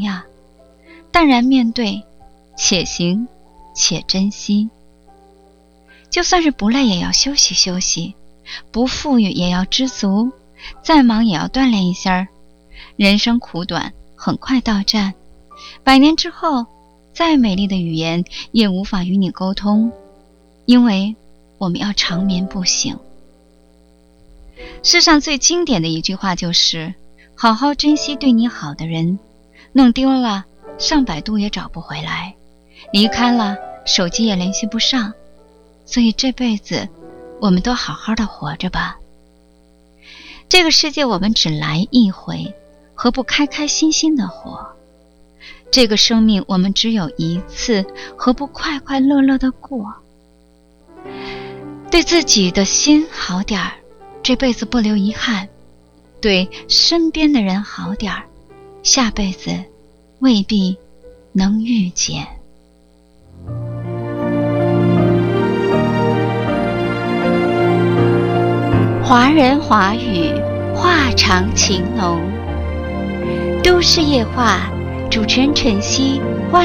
呀，淡然面对，且行且珍惜。就算是不累也要休息休息，不富裕也要知足，再忙也要锻炼一下。人生苦短，很快到站，100年之后，再美丽的语言也无法与你沟通，因为我们要长眠不醒。世上最经典的一句话就是，好好珍惜对你好的人，弄丢了上百度也找不回来，离开了手机也联系不上，所以这辈子我们都好好的活着吧。这个世界我们只来一回，何不开开心心的活？这个生命我们只有一次，何不快快乐乐的过？对自己的心好点儿，这辈子不留遗憾；对身边的人好点儿，下辈子未必能遇见。华人华语，话长情浓。都市夜话，主持人晨曦，